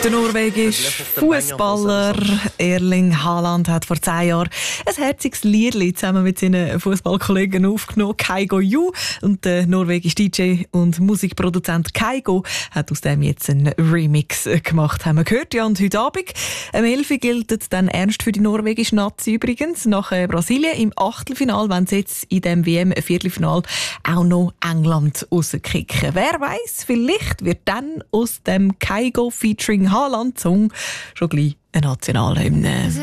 Der norwegische Fußballer Erling Haaland hat vor 10 Jahren ein herziges Liedli zusammen mit seinen Fußballkollegen aufgenommen, Kygo You. Und der norwegische DJ und Musikproduzent Kygo hat aus dem jetzt einen Remix gemacht, haben wir gehört. Ja, und heute Abend, am 11 Uhr, gilt dann ernst für die norwegische Nazi übrigens. Nach Brasilien im Achtelfinal, wenn sie jetzt in dem WM-Viertelfinal auch noch England rauskicken. Wer weiß, vielleicht wird dann aus dem Kygo featuring Haaland-Song schon gleich eine Nationalhymne.